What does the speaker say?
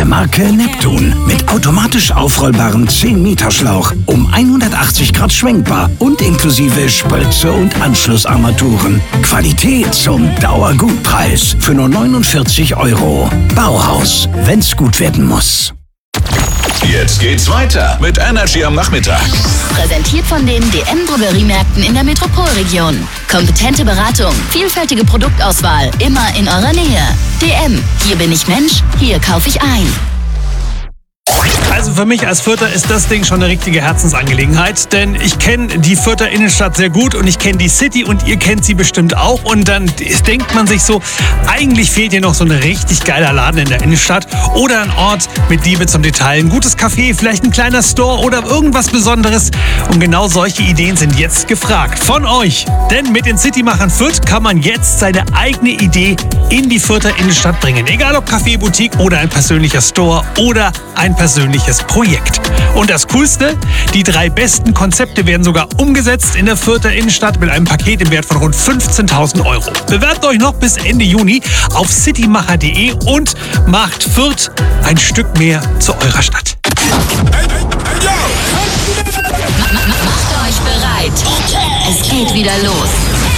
Marke Neptun mit automatisch aufrollbarem 10-Meter-Schlauch um 180 Grad schwenkbar und inklusive Spritze und Anschlussarmaturen. Qualität zum Dauergutpreis für nur 49 €. Bauhaus, wenn's gut werden muss. Jetzt geht's weiter mit Energy am Nachmittag. Präsentiert von den DM-Drogeriemärkten in der Metropolregion. Kompetente Beratung, vielfältige Produktauswahl, immer in eurer Nähe. DM, hier bin ich Mensch, hier kaufe ich ein. Also für mich als Fürther ist das Ding schon eine richtige Herzensangelegenheit, denn ich kenne die Fürther Innenstadt sehr gut und ich kenne die City und ihr kennt sie bestimmt auch und dann denkt man sich so, eigentlich fehlt hier noch so ein richtig geiler Laden in der Innenstadt oder ein Ort mit Liebe zum Detail, ein gutes Café, vielleicht ein kleiner Store oder irgendwas Besonderes und genau solche Ideen sind jetzt gefragt von euch, denn mit den Citymachern Fürth kann man jetzt seine eigene Idee in die Fürther Innenstadt bringen, egal ob Café, Boutique oder ein persönlicher Store oder ein persönliches Projekt. Und das Coolste, die 3 besten Konzepte werden sogar umgesetzt in der Fürther Innenstadt mit einem Paket im Wert von rund 15.000 €. Bewerbt euch noch bis Ende Juni auf citymacher.de und macht Fürth ein Stück mehr zu eurer Stadt. Macht euch bereit. Es geht wieder los.